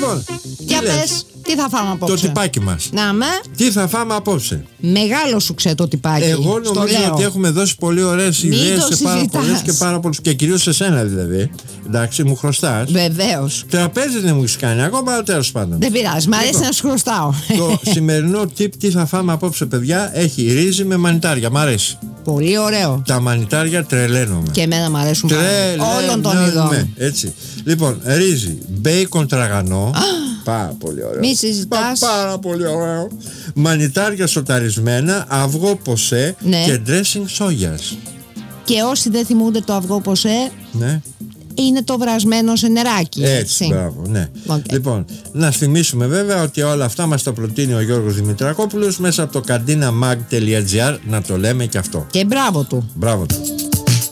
Λοιπόν, Για πες, τι θα φάμε απόψε? Το τυπάκι μας. Να με. Τι θα φάμε απόψε? Μεγάλο σου ξέ το τυπάκι. Εγώ νομίζω ότι έχουμε δώσει πολύ ωραίες ιδέες σε πάρα πολλές και πάρα πολλούς. Και κυρίως σε σένα δηλαδή. Εντάξει, μου χρωστάς. Βεβαίως. Τραπέζι δεν μου έχεις κάνει ακόμα, αλλά τέλος πάντων. Δεν πειράζει, μ' αρέσει να σου χρωστάω. Το σημερινό tip τι θα φάμε απόψε, παιδιά, έχει ρύζι με μανιτάρια. Μ' αρέσει. Πολύ ωραίο. Τα μανιτάρια τρελαίνομαι. Και εμένα μ' αρέσουν όλων των ειδών. Έτσι. Λοιπόν, ρύζι, μπέικον τραγανό. Πάρα πολύ ωραίο. Μη συζητάς. Πάρα πολύ ωραίο. Μανιτάρια σοταρισμένα, αυγό ποσέ και dressing σόγιας. Και όσοι δεν θυμούνται το αυγό ποσέ, ναι, είναι το βρασμένο σε νεράκι. Έτσι, μπράβο, ναι. Λοιπόν, να θυμίσουμε βέβαια ότι όλα αυτά μας τα προτείνει ο Γιώργος Δημητρακόπουλος μέσα από το kardinamag.gr, να το λέμε και αυτό. Και μπράβο του. Μπράβο του.